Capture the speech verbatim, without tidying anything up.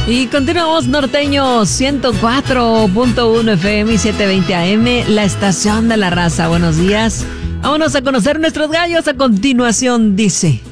Y continuamos, norteños, ciento cuatro punto uno F M y setecientos veinte A M, la estación de la raza. Buenos días. Vámonos a conocer nuestros gallos. A continuación dice...